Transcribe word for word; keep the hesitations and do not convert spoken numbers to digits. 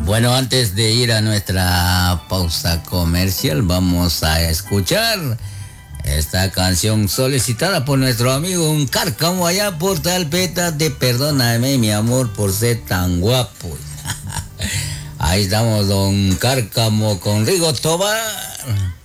Bueno, antes de ir a nuestra pausa comercial, vamos a escuchar esta canción solicitada por nuestro amigo un cárcamo allá por Talpeta de Perdóname, mi amor, por ser tan guapo. Ahí estamos, don Cárcamo con Rigo Tobar.